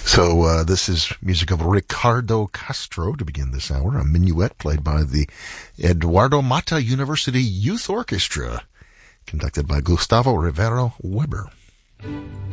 So this is music of Ricardo Castro to begin this hour, a minuet played by the Eduardo Mata University Youth Orchestra, conducted by Gustavo Rivero Weber.